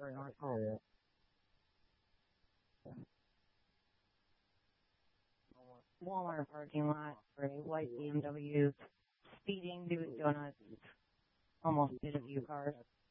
Walmart parking lot for a white BMW speeding, doing donuts, almost hit a few cars.